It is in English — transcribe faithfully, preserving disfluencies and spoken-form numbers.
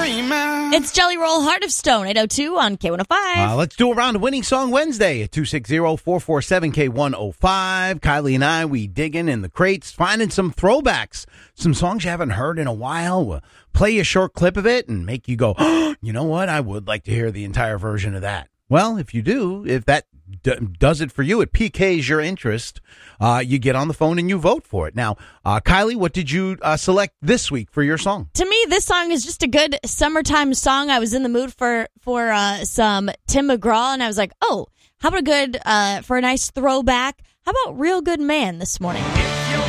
It's Jelly Roll Heart of Stone, eight oh two on K one oh five. Uh, let's do a round of Winning Song Wednesday at two six zero, four four seven, K one oh five. Kylie and I, we digging in the crates, finding some throwbacks, some songs you haven't heard in a while. We'll play a short clip of it and make you go, oh, you know what? I would like to hear the entire version of that. Well, if you do, if that d- does it for you, it P Ks your interest, uh, you get on the phone and you vote for it. Now, uh, Kylie, what did you uh, select this week for your song? To me, this song is just a good summertime song. I was in the mood for, for uh, some Tim McGraw, and I was like, oh, how about a good, uh, for a nice throwback, how about Real Good Man this morning?